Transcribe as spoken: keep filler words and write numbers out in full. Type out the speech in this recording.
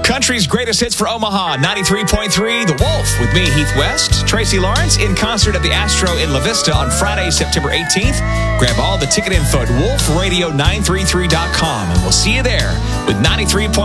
Country's greatest hits for Omaha, ninety-three point three, The Wolf, with me, Heath West. Tracy Lawrence in concert at the Astro in La Vista on Friday, September eighteenth. Grab all the ticket info at wolf radio nine three three dot com, and we'll see you there with ninety-three point three.